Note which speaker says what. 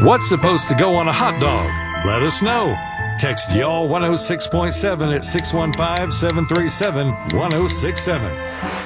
Speaker 1: What's supposed to go on a hot dog? Let us know. Text y'all 106.7 at 615 737 1067.